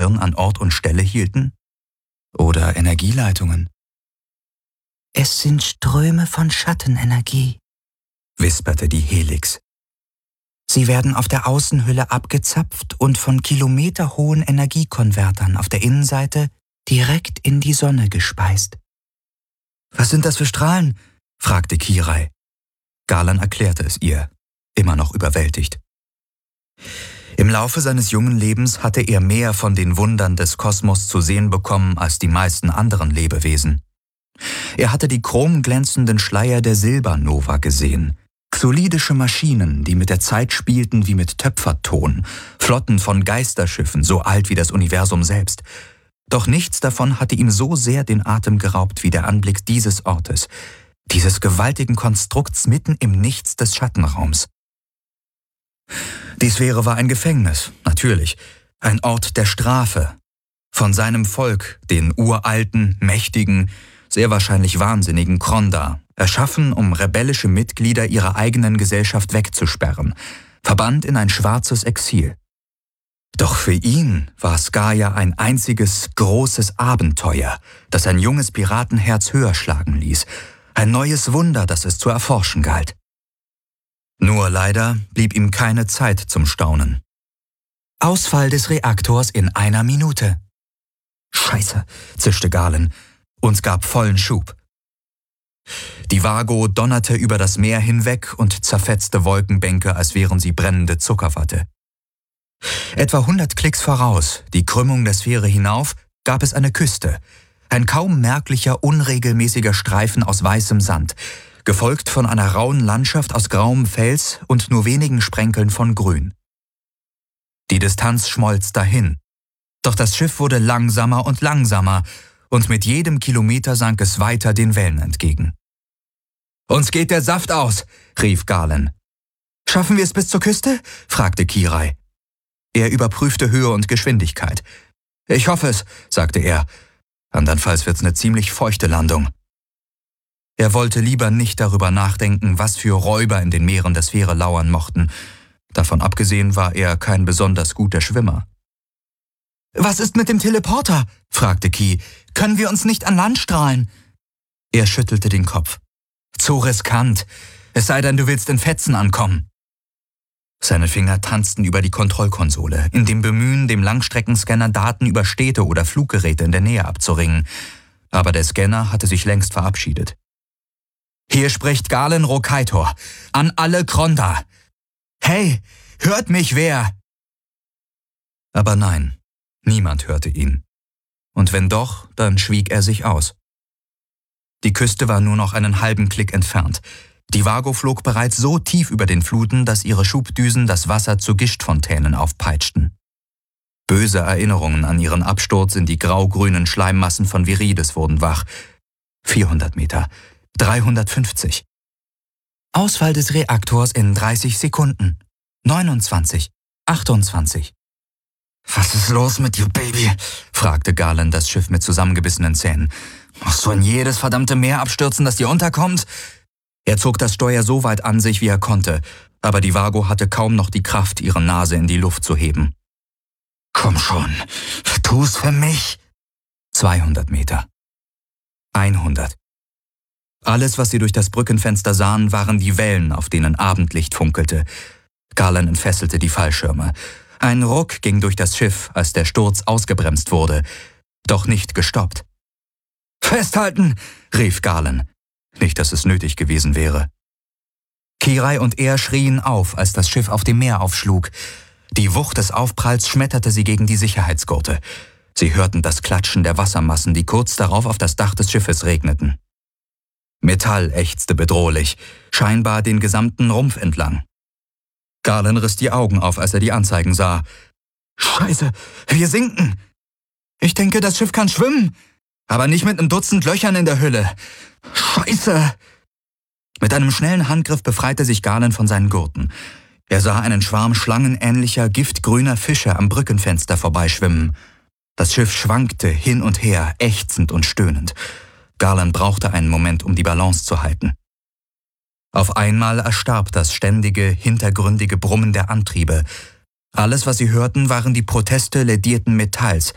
Stirn an Ort und Stelle hielten? Oder Energieleitungen? Es sind Ströme von Schattenenergie, wisperte die Helix. Sie werden auf der Außenhülle abgezapft und von kilometerhohen Energiekonvertern auf der Innenseite direkt in die Sonne gespeist. Was sind das für Strahlen? Fragte Kirai. Galan erklärte es ihr, immer noch überwältigt. Im Laufe seines jungen Lebens hatte er mehr von den Wundern des Kosmos zu sehen bekommen als die meisten anderen Lebewesen. Er hatte die chromglänzenden Schleier der Silbernova gesehen, xolidische Maschinen, die mit der Zeit spielten wie mit Töpferton, Flotten von Geisterschiffen, so alt wie das Universum selbst. Doch nichts davon hatte ihm so sehr den Atem geraubt wie der Anblick dieses Ortes, dieses gewaltigen Konstrukts mitten im Nichts des Schattenraums. Die Sphäre war ein Gefängnis, natürlich, ein Ort der Strafe. Von seinem Volk, den uralten, mächtigen, sehr wahrscheinlich wahnsinnigen Kronda, erschaffen, um rebellische Mitglieder ihrer eigenen Gesellschaft wegzusperren, verbannt in ein schwarzes Exil. Doch für ihn war Skaya ein einziges, großes Abenteuer, das ein junges Piratenherz höher schlagen ließ, ein neues Wunder, das es zu erforschen galt. Nur leider blieb ihm keine Zeit zum Staunen. Ausfall des Reaktors in 1 Minute. Scheiße, zischte Galen und gab vollen Schub. Die Vago donnerte über das Meer hinweg und zerfetzte Wolkenbänke, als wären sie brennende Zuckerwatte. Etwa 100 Klicks voraus, die Krümmung der Sphäre hinauf, gab es eine Küste, ein kaum merklicher, unregelmäßiger Streifen aus weißem Sand, gefolgt von einer rauen Landschaft aus grauem Fels und nur wenigen Sprenkeln von Grün. Die Distanz schmolz dahin, doch das Schiff wurde langsamer und langsamer, und mit jedem Kilometer sank es weiter den Wellen entgegen. »Uns geht der Saft aus«, rief Galen. »Schaffen wir es bis zur Küste?« fragte Kirai. Er überprüfte Höhe und Geschwindigkeit. »Ich hoffe es«, sagte er. »Andernfalls wird's eine ziemlich feuchte Landung.« Er wollte lieber nicht darüber nachdenken, was für Räuber in den Meeren der Sphäre lauern mochten. Davon abgesehen war er kein besonders guter Schwimmer. »Was ist mit dem Teleporter?« fragte Ki. »Können wir uns nicht an Land strahlen?« Er schüttelte den Kopf. »Zu riskant. Es sei denn, du willst in Fetzen ankommen.« Seine Finger tanzten über die Kontrollkonsole, in dem Bemühen, dem Langstreckenscanner Daten über Städte oder Fluggeräte in der Nähe abzuringen. Aber der Scanner hatte sich längst verabschiedet. »Hier spricht Galen Rokaitor. An alle Kronda. Hey, hört mich wer?« Aber nein, niemand hörte ihn. Und wenn doch, dann schwieg er sich aus. Die Küste war nur noch einen halben Klick entfernt. Die Vago flog bereits so tief über den Fluten, dass ihre Schubdüsen das Wasser zu Gischtfontänen aufpeitschten. Böse Erinnerungen an ihren Absturz in die grau-grünen Schleimmassen von Virides wurden wach. 400 Meter, 350. Ausfall des Reaktors in 30 Sekunden. 29, 28. »Was ist los mit dir, Baby?« fragte Galen das Schiff mit zusammengebissenen Zähnen. »Musst du in jedes verdammte Meer abstürzen, das dir unterkommt?« Er zog das Steuer so weit an sich, wie er konnte, aber die Vago hatte kaum noch die Kraft, ihre Nase in die Luft zu heben. »Komm schon, tu's für mich!« 200 Meter. 100. Alles, was sie durch das Brückenfenster sahen, waren die Wellen, auf denen Abendlicht funkelte. Galen entfesselte die Fallschirme. Ein Ruck ging durch das Schiff, als der Sturz ausgebremst wurde, doch nicht gestoppt. »Festhalten!« rief Galen. Nicht, dass es nötig gewesen wäre. Kirai und er schrien auf, als das Schiff auf dem Meer aufschlug. Die Wucht des Aufpralls schmetterte sie gegen die Sicherheitsgurte. Sie hörten das Klatschen der Wassermassen, die kurz darauf auf das Dach des Schiffes regneten. Metall ächzte bedrohlich, scheinbar den gesamten Rumpf entlang. Galen riss die Augen auf, als er die Anzeigen sah. »Scheiße, wir sinken! Ich denke, das Schiff kann schwimmen, aber nicht mit einem Dutzend Löchern in der Hülle. Scheiße!« Mit einem schnellen Handgriff befreite sich Galen von seinen Gurten. Er sah einen Schwarm schlangenähnlicher, giftgrüner Fische am Brückenfenster vorbeischwimmen. Das Schiff schwankte hin und her, ächzend und stöhnend. Galen brauchte einen Moment, um die Balance zu halten. Auf einmal erstarb das ständige, hintergründige Brummen der Antriebe. Alles, was sie hörten, waren die Proteste ledierten Metalls,